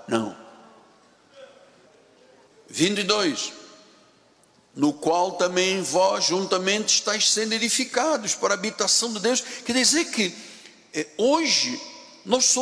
Não. 22. No qual também vós juntamente estáis sendo edificados para a habitação de Deus. Quer dizer que hoje nós somos